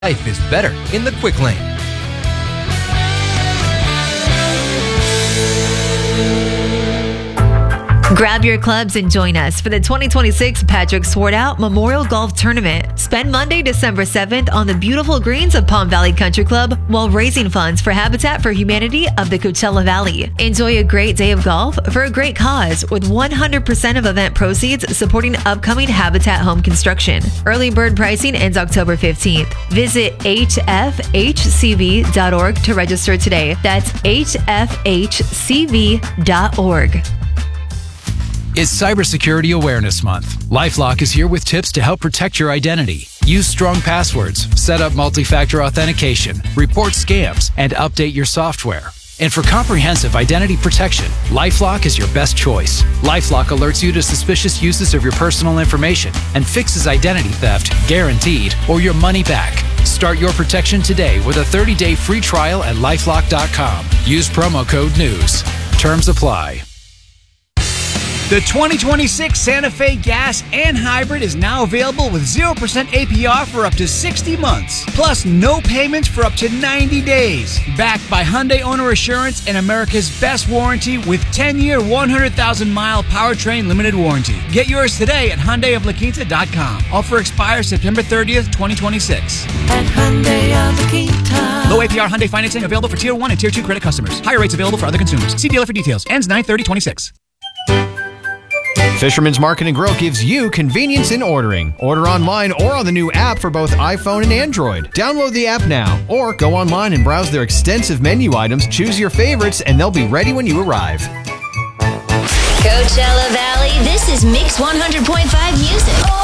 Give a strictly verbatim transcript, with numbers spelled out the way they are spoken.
Life is better in the Quick Lane. Grab your clubs and join us for the twenty twenty-six Patrick Swartout Memorial Golf Tournament. Spend Monday, December seventh on the beautiful greens of Palm Valley Country Club while raising funds for Habitat for Humanity of the Coachella Valley. Enjoy a great day of golf for a great cause with one hundred percent of event proceeds supporting upcoming Habitat home construction. Early bird pricing ends October fifteenth. Visit H F H C V dot org to register today. That's H F H C V dot org. It's Cybersecurity Awareness Month. LifeLock is here with tips to help protect your identity. Use strong passwords, set up multi-factor authentication, report scams, and update your software. And for comprehensive identity protection, LifeLock is your best choice. LifeLock alerts you to suspicious uses of your personal information and fixes identity theft, guaranteed, or your money back. Start your protection today with a thirty-day free trial at lifelock dot com. Use promo code NEWS. Terms apply. The twenty twenty-six Santa Fe Gas and Hybrid is now available with zero percent A P R for up to sixty months, plus no payments for up to ninety days. Backed by Hyundai Owner Assurance and America's best warranty with ten-year, one hundred thousand mile powertrain limited warranty. Get yours today at Hyundai of La Quinta dot com. Offer expires September thirtieth, twenty twenty-six. At Hyundai of La Quinta. Low A P R Hyundai financing available for Tier one and Tier two credit customers. Higher rates available for other consumers. See dealer for details. Ends nine thirty twenty-six. Fisherman's Market and Grill gives you convenience in ordering. Order online or on the new app for both iPhone and Android. Download the app now or go online and browse their extensive menu items, choose your favorites, and they'll be ready when you arrive. Coachella Valley, this is Mix one hundred point five Music.